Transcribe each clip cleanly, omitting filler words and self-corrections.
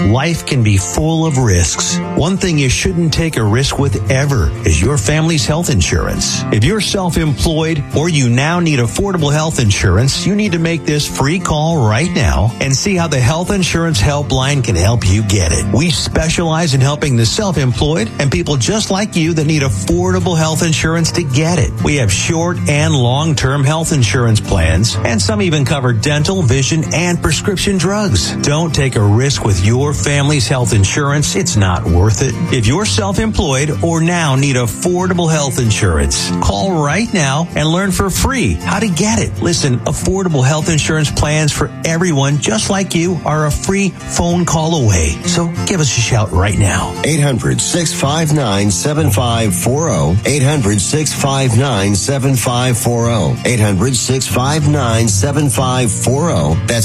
Life can be full of risks. One thing you shouldn't take a risk with ever is your family's health insurance. If you're self-employed or you now need affordable health insurance, you need to make this free call right now and see how the Health Insurance Helpline can help you get it. We specialize in helping the self-employed and people just like you that need affordable health insurance to get it. We have short and long-term health insurance plans, and some even cover dental, vision, and prescription drugs. Don't take a risk with your family's health insurance. It's not worth it. If you're self-employed or now need affordable health insurance, call right now and learn for free how to get it. Listen, affordable health insurance plans for everyone just like you are a free phone call away. So give us a shout right now. 800-659-7540. 800-659-7540. 800-659-7540. That's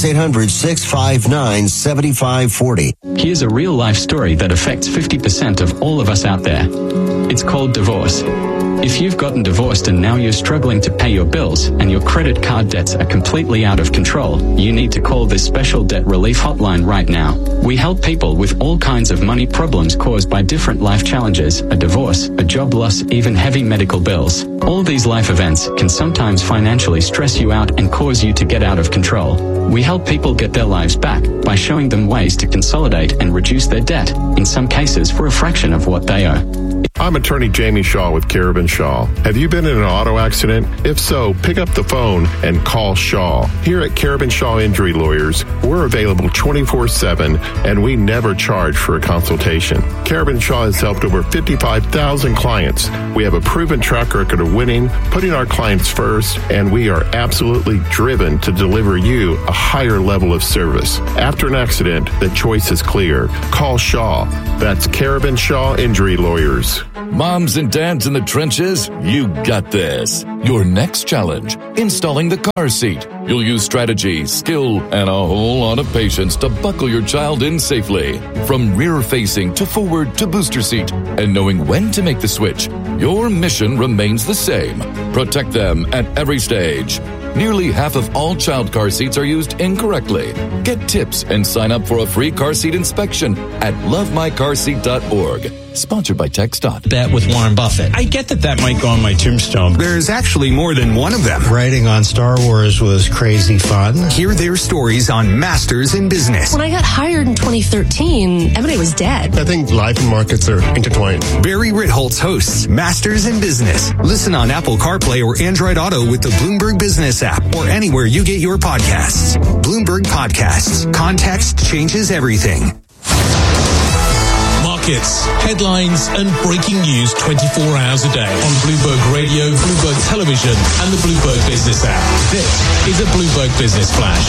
800-659-7540. Here's a real-life story that affects 50% of all of us out there. It's called divorce. If you've gotten divorced and now you're struggling to pay your bills and your credit card debts are completely out of control, you need to call this special debt relief hotline right now. We help people with all kinds of money problems caused by different life challenges, a divorce, a job loss, even heavy medical bills. All these life events can sometimes financially stress you out and cause you to get out of control. We help people get their lives back by showing them ways to consolidate and reduce their debt, in some cases for a fraction of what they owe. I'm attorney Jamie Shaw with Carabin Shaw. Have you been in an auto accident? If so, pick up the phone and call Shaw. Here at Carabin Shaw Injury Lawyers, we're available 24/7 and we never charge for a consultation. Carabin Shaw has helped over 55,000 clients. We have a proven track record of winning, putting our clients first, and we are absolutely driven to deliver you a higher level of service. After an accident, the choice is clear. Call Shaw. That's Carabin Shaw Injury Lawyers. Moms and dads in the trenches, you got this. Your next challenge, installing the car seat. You'll use strategy, skill, and a whole lot of patience to buckle your child in safely. From rear-facing to forward to booster seat. And knowing when to make the switch, your mission remains the same. Protect them at every stage. Nearly half of all child car seats are used incorrectly. Get tips and sign up for a free car seat inspection at lovemycarseat.org. Sponsored by TxDOT. Bet with Warren Buffett. I get that might go on my tombstone. There's actually more than one of them. Writing on Star Wars was crazy fun. Hear their stories on Masters in Business. When I got hired in 2013, everybody was dead. I think life and markets are intertwined. Barry Ritholtz hosts Masters in Business. Listen on Apple CarPlay or Android Auto with the Bloomberg Business app or anywhere you get your podcasts. Bloomberg Podcasts. Context changes everything. Markets, headlines and breaking news 24 hours a day on Bloomberg Radio, Bloomberg Television and the Bloomberg Business app. This is a Bloomberg Business Flash.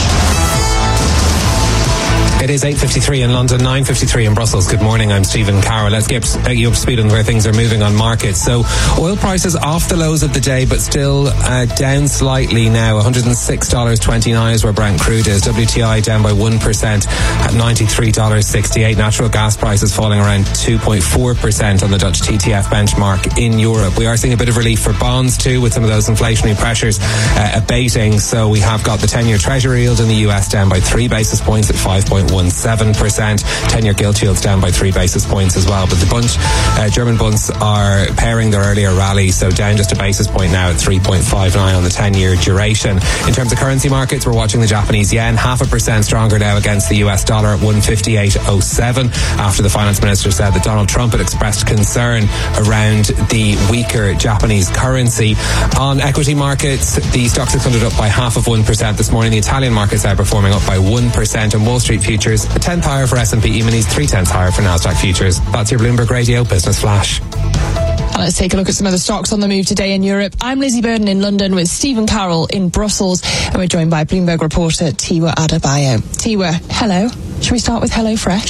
It is 8:53 in London, 9:53 in Brussels. Good morning, I'm Stephen Carroll. Let's get you up to speed on where things are moving on markets. So oil prices off the lows of the day, but still down slightly now. $106.29 is where Brent crude is. WTI down by 1% at $93.68. Natural gas prices falling around 2.4% on the Dutch TTF benchmark in Europe. We are seeing a bit of relief for bonds too, with some of those inflationary pressures abating. So we have got the 10-year Treasury yield in the US down by 3 basis points at 5.17%. 10-year gilt yields down by 3 basis points as well. But the German bunds are pairing their earlier rally, so down just a basis point now at 3.59 on the 10-year duration. In terms of currency markets, we're watching the Japanese yen 0.5% stronger now against the US dollar at 158.07 after the finance minister said that Donald Trump had expressed concern around the weaker Japanese currency. On equity markets, the Stoxx 600 up by 0.5% this morning. The Italian markets are performing up by 1%, and Wall Street futures a tenth higher for S&P E-minis, 0.3 higher for Nasdaq futures. That's your Bloomberg Radio Business Flash. Let's take a look at some of the stocks on the move today in Europe. I'm Lizzie Burden in London with Stephen Carroll in Brussels, and we're joined by Bloomberg reporter Tiwa Adebayo. Tiwa, hello. Should we start with HelloFresh?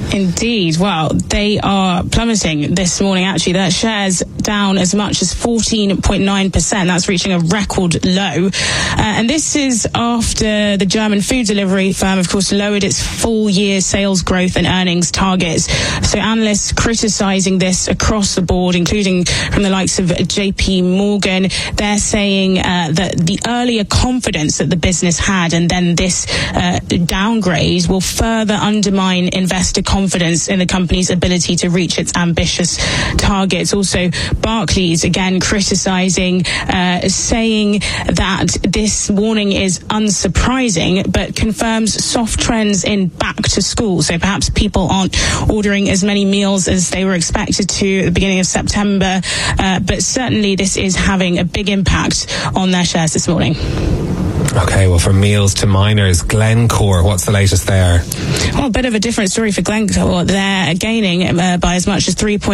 Indeed. Well, they are plummeting this morning, actually. Their shares down as much as 14.9%. That's reaching a record low. And this is after the German food delivery firm, of course, lowered its full-year sales growth and earnings targets. So analysts criticising this across the board, including from the likes of JP Morgan. They're saying that the earlier confidence that the business had and then this downgrade will further undermine investor confidence in the company's ability to reach its ambitious targets. Also, Barclays again criticising, saying that this warning is unsurprising, but confirms soft trends in back to school. So perhaps people aren't ordering as many meals as they were expected to at the beginning of September, but certainly this is having a big impact on their shares this morning. Okay, well, from meals to miners, Glencore, what's the latest there? Well, a bit of a different story for Glencore. They're gaining by as much as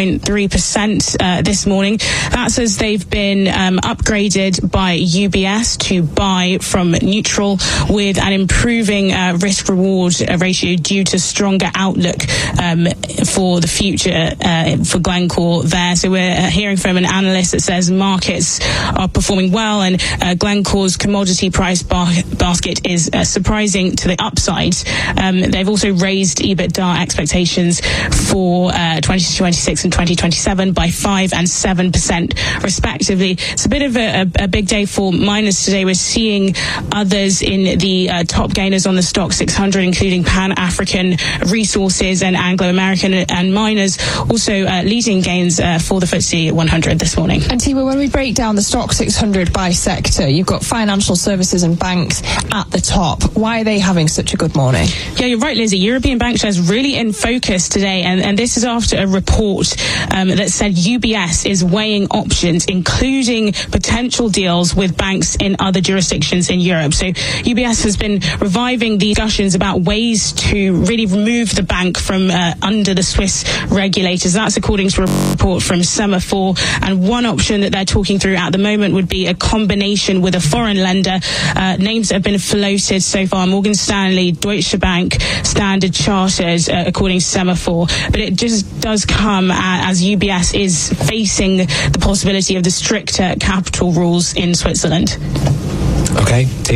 3.3% this morning. That's as they've been upgraded by UBS to buy from neutral, with an improving risk-reward ratio due to stronger outlook for the future for Glencore there. So we're hearing from an analyst that says markets are performing well, and Glencore's commodity price basket is surprising to the upside. They've also raised EBITDA expectations for 2026 and 2027 by 5% and 7% respectively. It's a bit of a big day for miners today. We're seeing others in the top gainers on the stock 600, including Pan-African Resources and Anglo-American, and miners also leading gains for the FTSE 100 this morning. And Tiwa, when we break down the stock 600 by sector, you've got financial services and banks at the top. Why are they having such a good morning? Yeah, you're right, Lizzie. European bank shares really in focus today, and this is after a report that said UBS is weighing options, including potential deals with banks in other jurisdictions in Europe. So UBS has been reviving the discussions about ways to really remove the bank from under the Swiss regulators. That's according to a report from Semaphore. And one option that they're talking through at the moment would be a combination with a foreign lender. Names that have been floated so far: Morgan Stanley, Deutsche Bank, Standard Chartered, according to Semaphore. But it just does come as UBS is facing the possibility of the stricter capital rules in Switzerland. Okay.